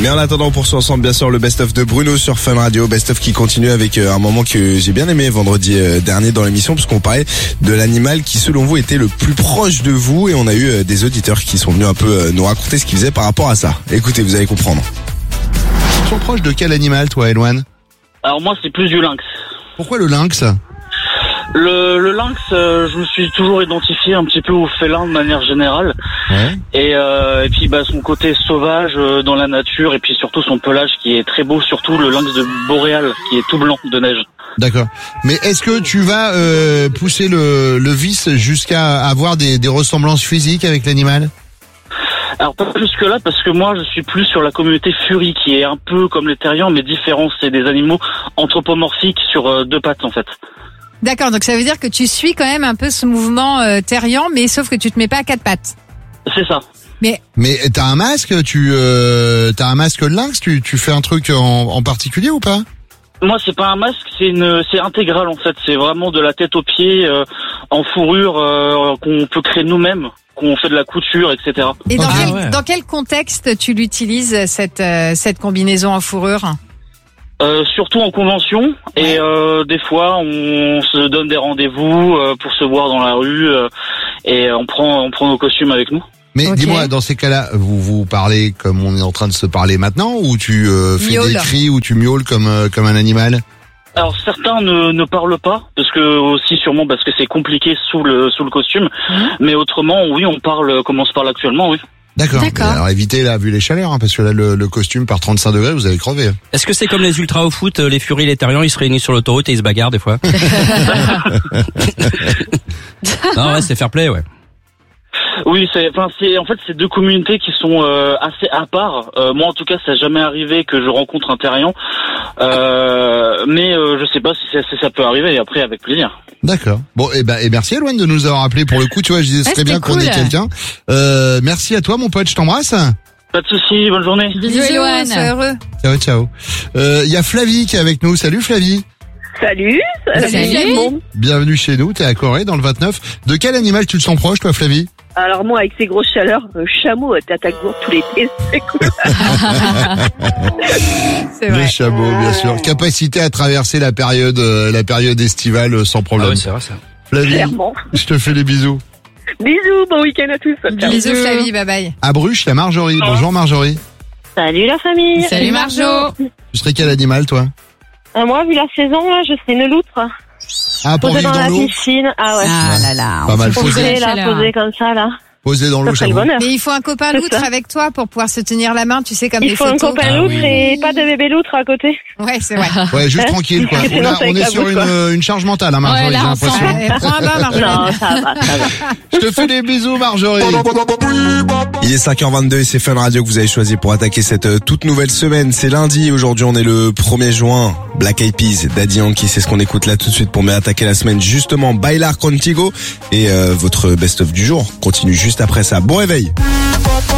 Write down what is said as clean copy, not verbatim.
Mais en attendant, on poursuit ensemble bien sûr le best-of de Bruno sur Fun Radio. Best-of qui continue avec un moment que j'ai bien aimé vendredi dernier dans l'émission, puisqu'on parlait de l'animal qui selon vous était le plus proche de vous, et on a eu des auditeurs qui sont venus un peu nous raconter ce qu'ils faisaient par rapport à ça. Écoutez, vous allez comprendre. Tu es proche de quel animal toi, Eloane? Alors moi c'est plus du lynx. Pourquoi le lynx? Le lynx, je me suis toujours identifié un petit peu au félin de manière générale. Ouais. Et puis son côté sauvage dans la nature, et puis surtout son pelage qui est très beau, surtout le lynx de Boréal qui est tout blanc de neige. D'accord. Mais est-ce que tu vas pousser le vice jusqu'à avoir des ressemblances physiques avec l'animal? Alors pas jusque là, parce que moi je suis plus sur la communauté furie qui est un peu comme les terriens mais différent. C'est des animaux anthropomorphiques sur deux pattes en fait. D'accord, donc ça veut dire que tu suis quand même un peu ce mouvement terrien, mais sauf que tu te mets pas à quatre pattes. C'est ça. Mais t'as un masque, t'as un masque lynx, tu fais un truc en particulier ou pas? Moi c'est pas un masque, c'est intégral en fait. C'est vraiment de la tête aux pieds en fourrure qu'on peut créer nous-mêmes, qu'on fait de la couture, etc. Et dans quel contexte tu l'utilises cette combinaison en fourrure? Surtout en convention, et des fois on se donne des rendez-vous pour se voir dans la rue, et on prend nos costumes avec nous. Mais Okay. dis-moi, dans ces cas-là, vous parlez comme on est en train de se parler maintenant, ou tu fais des cris, ou tu miaules comme un animal? Alors certains ne parlent pas, parce que aussi sûrement parce que c'est compliqué sous le costume, mais autrement oui on parle comme on se parle actuellement, oui. D'accord. Alors évitez là, vu les chaleurs, hein, parce que là le costume par 35 degrés, vous allez crever. Est-ce que c'est comme les ultras au foot, les furies et les terriens, ils se réunissent sur l'autoroute et ils se bagarrent des fois? Non, ouais, c'est fair play, ouais. Oui, c'est deux communautés qui sont assez à part. Moi, en tout cas, ça n'a jamais arrivé que je rencontre un terrien, mais je sais pas si ça peut arriver. Et après, avec plaisir. D'accord. Bon, et merci Eloane de nous avoir appelé pour le coup. Tu vois, je disais, ce serait bien qu'on ait quelqu'un. Merci à toi, mon pote. Je t'embrasse. Pas de souci. Bonne journée. Bisous, Eloane. Sois heureux. Ciao. Il y a Flavie qui est avec nous. Salut Flavie. Salut. Bienvenue chez nous. T'es à Corée dans le 29. De quel animal tu te sens proche, toi, Flavie? Alors moi, avec ces grosses chaleurs, chameau t'attaque tout l'été, c'est cool. C'est vrai. Les chameaux, bien sûr. Capacité à traverser la période estivale sans problème. Ah ouais, c'est vrai ça. Flavie, Clairement. je te fais des bisous. Bisous, bon week-end à tous. Bisous Flavie, bye bye. À Bruges, il y a Marjorie. Bonjour Marjorie. Salut la famille. Salut Marjo. Tu serais quel animal, toi? Moi, vu la saison, là, je serais une loutre. Ah, pour Posée vivre dans la dans l'eau? piscine. Ah ouais. Ah là là. Pas mal Posée comme ça, là. Posé dans l'eau, Ça serait le j'avoue. bonheur. Mais il faut un copain C'est loutre ça. avec toi pour pouvoir se tenir la main, tu sais, comme Il les faut un photos. copain loutre et pas de bébé loutre à côté. Ouais, c'est vrai. Ouais, juste tranquille, quoi. Sinon, ça On est sur éclabousse, quoi. une charge mentale, hein, Marjorie, Ouais, j'ai là, l'impression. ouais, prends un bain, Marjorie. Non, ça va. Je te fais des bisous, Marjorie. Il est 5h22 et c'est Fun Radio que vous avez choisi pour attaquer cette toute nouvelle semaine. C'est lundi, aujourd'hui on est le 1er juin. Black Eyed Peas, Daddy Yankee, c'est ce qu'on écoute là tout de suite pour bien attaquer la semaine. Justement, Bailar Contigo, et votre best-of du jour continue juste après ça. Bon réveil.